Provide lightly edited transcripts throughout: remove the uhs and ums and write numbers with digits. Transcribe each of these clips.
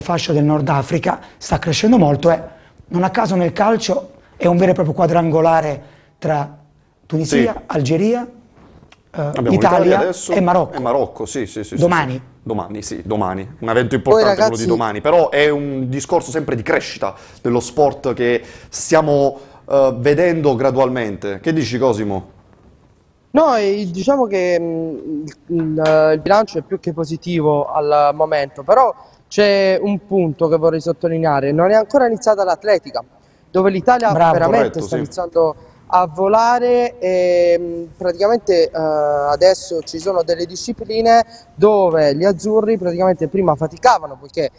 fascia del Nord Africa sta crescendo molto. Non a caso nel calcio è un vero e proprio quadrangolare tra Tunisia, Algeria, Italia e Marocco. E Marocco, sì. Domani? Domani. Un evento importante, ragazzi, quello di domani. Però è un discorso sempre di crescita dello sport che stiamo vedendo gradualmente. Che dici, Cosimo? No, diciamo che il bilancio è più che positivo al momento, però c'è un punto che vorrei sottolineare: non è ancora iniziata l'atletica, dove l'Italia veramente sta iniziando a volare e praticamente adesso ci sono delle discipline dove gli azzurri praticamente prima faticavano, poiché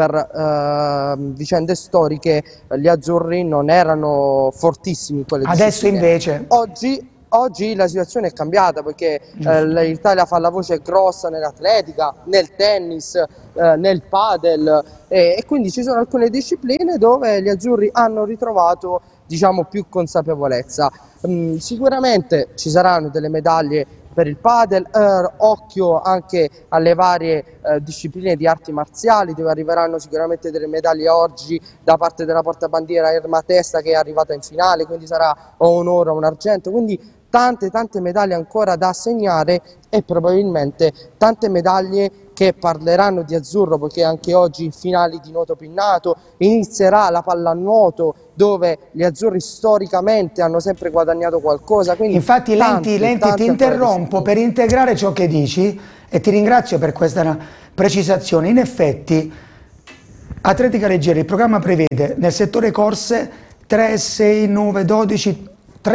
per vicende storiche gli azzurri non erano fortissimi in quelle adesso discipline. Invece Oggi la situazione è cambiata, perché l'Italia fa la voce grossa nell'atletica, nel tennis, nel padel, e quindi ci sono alcune discipline dove gli azzurri hanno ritrovato, diciamo, più consapevolezza. Sicuramente ci saranno delle medaglie per il padel, occhio anche alle varie discipline di arti marziali, dove arriveranno sicuramente delle medaglie oggi da parte della portabandiera Erma Testa, che è arrivata in finale, quindi sarà o un oro o un argento, quindi tante medaglie ancora da assegnare, e probabilmente tante medaglie che parleranno di azzurro, poiché anche oggi in finali di nuoto pinnato inizierà la pallanuoto, dove gli azzurri storicamente hanno sempre guadagnato qualcosa. Quindi infatti Lenti ti interrompo per integrare ciò che dici e ti ringrazio per questa precisazione. In effetti atletica leggera, il programma prevede nel settore corse 3, 6, 9, 12,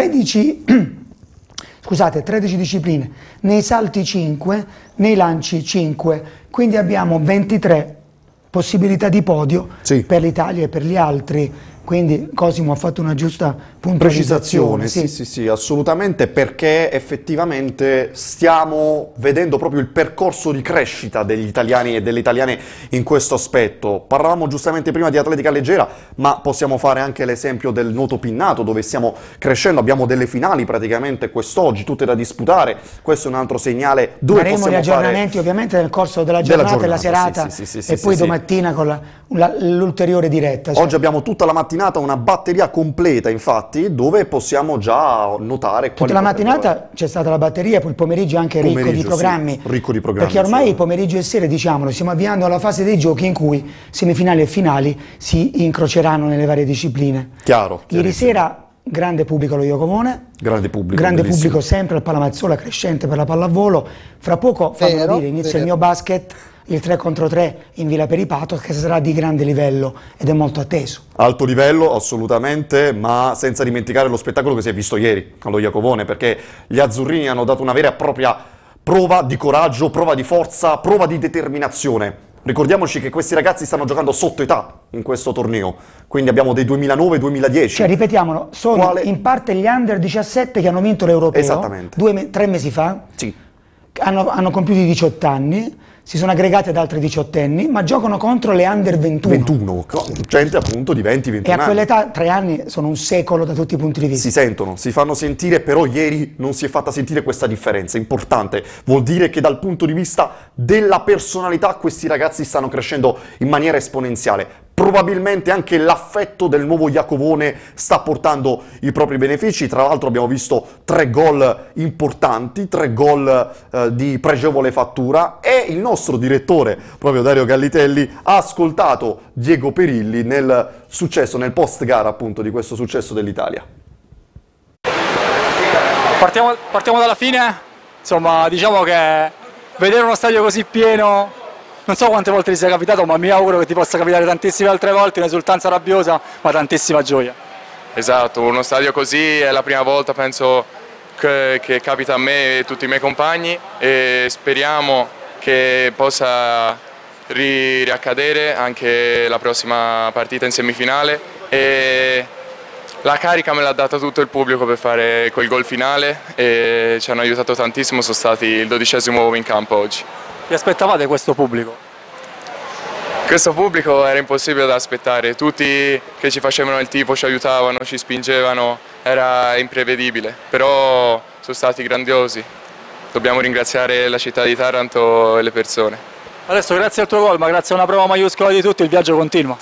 13 discipline, nei salti 5, nei lanci 5, quindi abbiamo 23 possibilità di podio per l'Italia e per gli altri. Quindi Cosimo ha fatto una giusta puntualizzazione. Sì, assolutamente, perché effettivamente stiamo vedendo proprio il percorso di crescita degli italiani e delle italiane in questo aspetto. Parlavamo giustamente prima di atletica leggera, ma possiamo fare anche l'esempio del nuoto pinnato, dove stiamo crescendo. Abbiamo delle finali praticamente quest'oggi, tutte da disputare. Questo è un altro segnale dove faremo gli aggiornamenti ovviamente nel corso della giornata e la serata, e poi domattina con l'ulteriore diretta. Oggi abbiamo tutta la mattinata una batteria completa, infatti, dove possiamo già notare tutta la mattinata c'è stata la batteria, poi il pomeriggio anche ricco di programmi, perché ormai pomeriggio e sera, diciamolo, stiamo avviando alla fase dei giochi in cui semifinali e finali si incroceranno nelle varie discipline. Ieri sera grande pubblico allo Iacovone, grande pubblico sempre al Palamazzola, crescente per la pallavolo. Fra poco, fammi dire, inizia il mio basket, il 3 contro 3 in Villa Peripato, che sarà di grande livello ed è molto atteso. Alto livello, assolutamente, ma senza dimenticare lo spettacolo che si è visto ieri allo Iacovone, perché gli azzurrini hanno dato una vera e propria prova di coraggio, prova di forza, prova di determinazione. Ricordiamoci che questi ragazzi stanno giocando sotto età in questo torneo, quindi abbiamo dei 2009-2010. Cioè, ripetiamolo, sono in parte gli under 17 che hanno vinto l'Europeo 3 mesi fa, hanno compiuto i 18 anni, si sono aggregati ad altri 18enni, ma giocano contro le under 21. Gente appunto di 20-21 anni. E a quell'età 3 anni sono un secolo da tutti i punti di vista. Si sentono, si fanno sentire, però ieri non si è fatta sentire questa differenza, importante. Vuol dire che dal punto di vista della personalità questi ragazzi stanno crescendo in maniera esponenziale. Probabilmente anche l'affetto del nuovo Iacovone sta portando i propri benefici. Tra l'altro abbiamo visto 3 gol importanti, 3 gol di pregevole fattura, e il nostro direttore, proprio Dario Gallitelli, ha ascoltato Diego Perilli nel successo, nel post gara appunto di questo successo dell'Italia. Partiamo dalla fine. Insomma, diciamo che vedere uno stadio così pieno, non so quante volte ti sia capitato, ma mi auguro che ti possa capitare tantissime altre volte, un'esultanza rabbiosa, ma tantissima gioia. Esatto, uno stadio così è la prima volta, penso, che capita a me e a tutti i miei compagni, e speriamo che possa riaccadere anche la prossima partita in semifinale. E la carica me l'ha data tutto il pubblico per fare quel gol finale, e ci hanno aiutato tantissimo, sono stati il 12° uomo in campo oggi. Vi aspettavate questo pubblico? Questo pubblico era impossibile da aspettare, tutti che ci facevano il tifo ci aiutavano, ci spingevano, era imprevedibile, però sono stati grandiosi. Dobbiamo ringraziare la città di Taranto e le persone. Adesso grazie al tuo gol, ma grazie a una prova maiuscola di tutti, il viaggio continua.